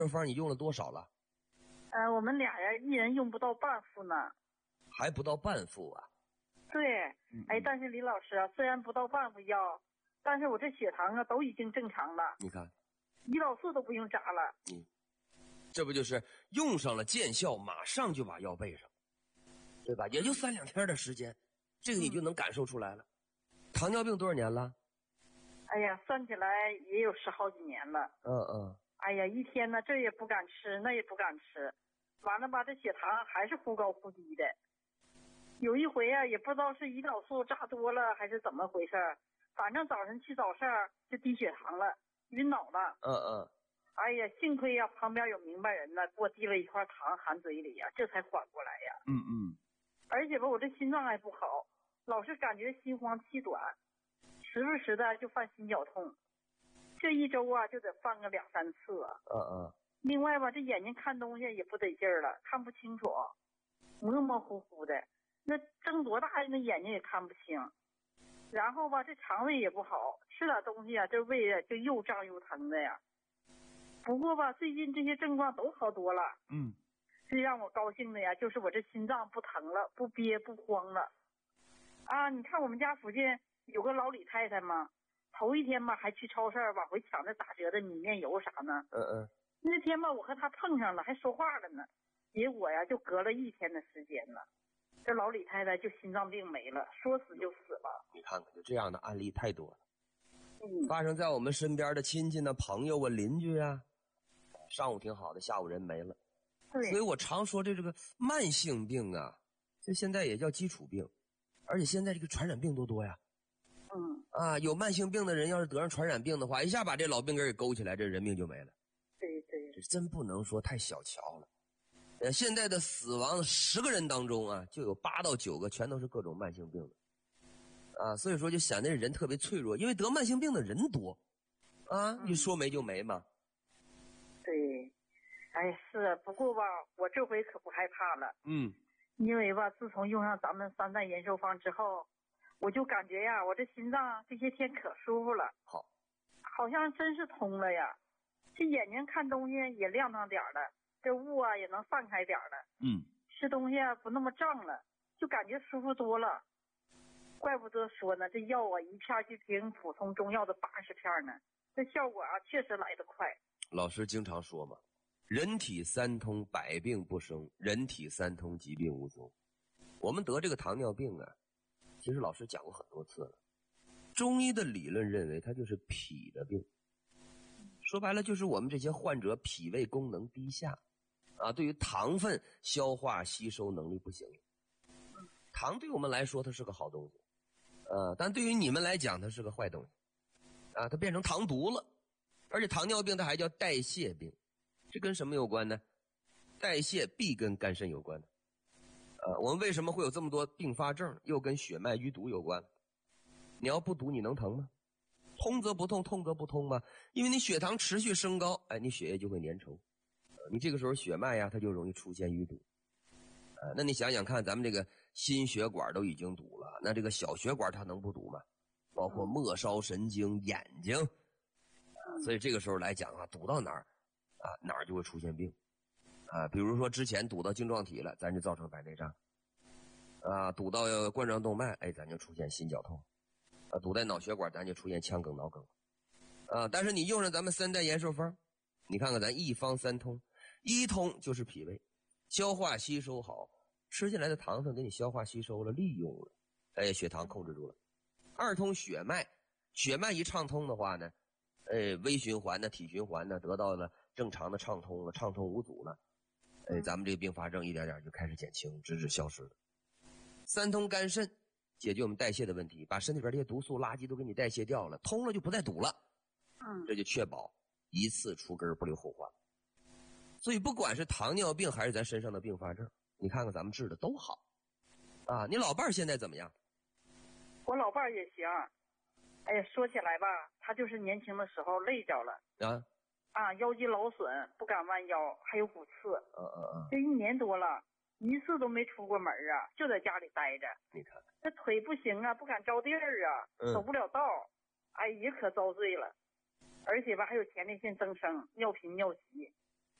方你用了多少了？ 我们俩呀，一人用不到半副呢。 还不到半副啊？ 对，但是李老师啊，虽然不到半副药，但是我这血糖啊都已经正常了。 你看， 胰岛素都不用扎了。 这不就是用上了见效，马上就把药备上，对吧？也就3-2天的时间，这个你就能感受出来了。糖尿病多少年了？ 哎呀，算起来也有10好几年了。哎呀，一天呢，这也不敢吃，那也不敢吃，完了吧，这血糖还是忽高忽低的。有一回啊，也不知道是胰岛素扎多了还是怎么回事，反正早上去早市就低血糖了，晕倒了。哎呀，幸亏呀，旁边有明白人呢，给我递了一块糖含嘴里呀，这才缓过来呀。而且吧，我这心脏还不好，老是感觉心慌气短，时不时的就犯心绞痛，这一周啊就得犯个2-3次啊。另外吧，这眼睛看东西也不得劲儿了，看不清楚，模模糊糊的，那睁多大那眼睛也看不清。然后吧，这肠胃也不好，吃点东西啊，这胃啊就又胀又疼的呀。不过吧，最近这些症状都好多了。最让我高兴的呀，就是我这心脏不疼了，不憋不慌了。你看我们家附近有个老李太太嘛，头一天吧还去超市往回抢那打折的米面油啥呢。那天吧我和她碰上了，还说话了呢。结果呀就隔了1天的时间了，这老李太太就心脏病没了，说死就死了。 你看看，就这样的案例太多了。发生在我们身边的亲戚呢、朋友啊、邻居啊，上午挺好的，下午人没了。所以我常说这个慢性病啊，这现在也叫基础病，而且现在这个传染病多呀。有慢性病的人要是得上传染病的话，一下把这老病根给勾起来，这人命就没了。这真不能说太小瞧了。现在的死亡10个人当中啊，就有8到9个全都是各种慢性病的。所以说就显得人特别脆弱，因为得慢性病的人多你说没就没嘛。 对，是，不过吧，我这回可不害怕了。因为吧，自从用上咱们3代延寿方之后，我就感觉呀，我这心脏这些天可舒服了。好像真是通了呀，这眼睛看东西也亮堂点了，这雾啊也能散开点了。吃东西啊不那么胀了，就感觉舒服多了。怪不得说呢，这药啊一片就比普通中药的80片呢，这效果啊确实来得快。 老师经常说嘛，人体3通，百病不生；人体3通，疾病无踪。我们得这个糖尿病啊，其实老师讲过很多次了。中医的理论认为它就是脾的病，说白了就是我们这些患者脾胃功能低下对于糖分消化吸收能力不行。糖对我们来说它是个好东西但对于你们来讲它是个坏东西它变成糖毒了。而且糖尿病它还叫代谢病，这跟什么有关呢？代谢必跟肝肾有关的我们为什么会有这么多并发症？又跟血脉淤堵有关。你要不堵你能疼吗？通则不痛，痛则不通吗？因为你血糖持续升高，你血液就会粘稠你这个时候血脉呀它就容易出现淤堵那你想想看，咱们这个心血管都已经堵了，那这个小血管它能不堵吗？包括末梢神经、眼睛所以这个时候来讲堵到哪儿哪儿就会出现病比如说之前堵到晶状体了，咱就造成白内障堵到冠状动脉，咱就出现心绞痛堵在脑血管，咱就出现腔梗、脑梗但是你用上咱们3代延寿方，你看看咱1方3通，1通就是脾胃，消化吸收好，吃进来的糖分给你消化吸收了，利用了血糖控制住了。2通血脉，血脉一畅通的话呢微循环的体循环呢得到了正常的畅通了，畅通无阻了咱们这个并发症一点点就开始减轻，直至消失了。3通肝肾，解决我们代谢的问题，把身体边这些毒素垃圾都给你代谢掉了，通了就不再堵了这就确保一次除根不留后患。所以不管是糖尿病还是咱身上的并发症，你看看咱们治的都好你老伴儿现在怎么样？ 我老伴儿也行。说起来吧，他就是年轻的时候累着了腰肌劳损，不敢弯腰，还有骨刺这1年多了，一次都没出过门就在家里待着。 你看这腿不行不敢着地儿走不了道也可遭罪了。而且吧还有前列腺增生、尿频尿急，